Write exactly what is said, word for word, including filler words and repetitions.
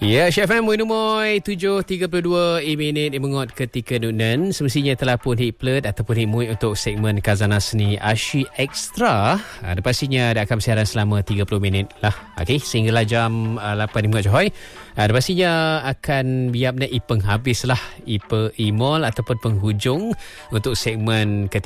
Ya, Chef M, Muin Umoy, tujuh tiga puluh dua minit mengot ketika Nunan. Semestinya telah pun hikplet ataupun hikmui untuk segmen Khazanah Seni Asyik Extra. Uh, pastinya ada akan bersiaran selama tiga puluh minit lah. Okey, sehinggalah jam uh, lapan mengot Johoy. Uh, pastinya akan biar nak ipeng habis lah. Ipe imol ataupun penghujung untuk segmen ketika